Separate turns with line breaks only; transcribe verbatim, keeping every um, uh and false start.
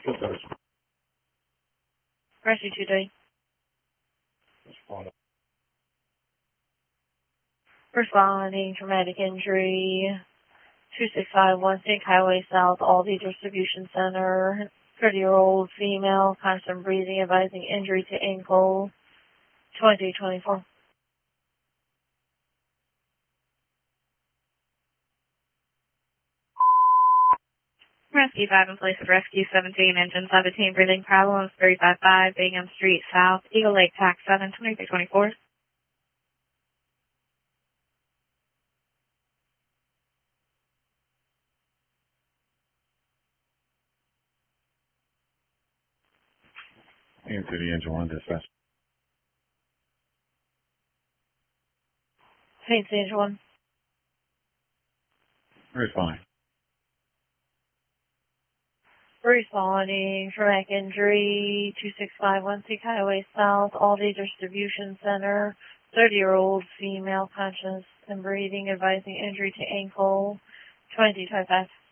Rescue two three. Responding traumatic injury. two six five one State Highway South, Aldi Distribution Center. thirty-year-old female, constant breathing, advising injury to ankle. twenty twenty-four. Rescue five in place of Rescue seventeen, engine seventeen, breathing problems, three five five, Bingham Street South, Eagle Lake, Tax seven, twenty-three twenty-four.
Into the engine one dispatch.
Saint Stage one.
Responding.
Responding, traumatic injury, two six five one State Highway South, Aldi Distribution Center, thirty-year-old female, conscious and breathing, advising injury to ankle, twenty twenty-five.